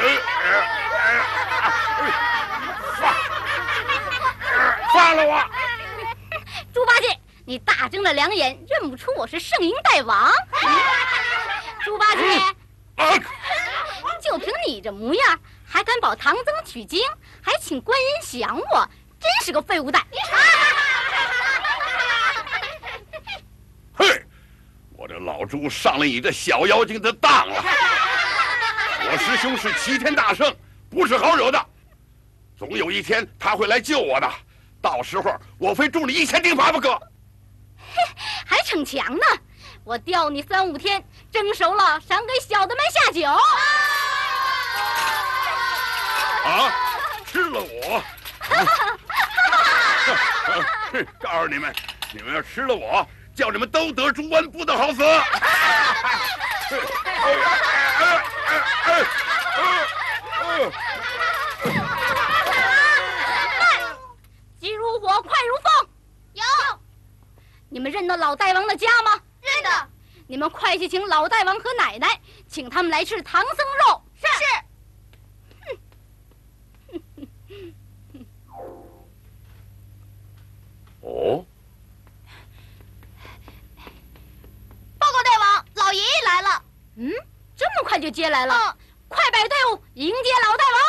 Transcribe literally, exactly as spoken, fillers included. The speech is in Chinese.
放放了我！ 猪八戒，你大睁了两眼，认不出我是圣婴大王？猪八戒， 啊、 就凭你这模样，还敢保唐僧取经，还请观音降我，真是个废物蛋！ 嘿，我这老猪上了你这小妖精的当了！我师兄是齐天大圣，不是好惹的。总有一天他会来救我的，到时候我非助你一千钉耙不可。 还逞强呢！我吊你三五天，蒸熟了赏给小的们下酒。 啊！吃了我！啊、告诉你们，你们要吃了我，叫你们都得猪瘟，不得好死！ 急如火，快如风。有。你们认得老大王的家吗？ 认得。 你们快去请老大王和奶奶，请他们来吃唐僧肉。 是。 哦。 报告大王，老爷爷来了。 嗯，这么快就接来了？ 嗯， 快摆队伍迎接老大王。